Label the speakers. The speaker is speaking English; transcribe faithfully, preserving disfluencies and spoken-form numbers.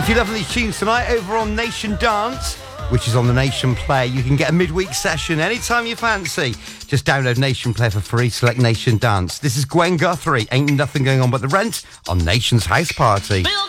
Speaker 1: If you're loving these tunes tonight, over on Nation Dance, which is on the Nation Play, you can get a midweek session anytime you fancy. Just download Nation Play for free, select Nation Dance. This is Gwen Guthrie, Ain't Nothing Going On But the Rent, on Nation's House Party.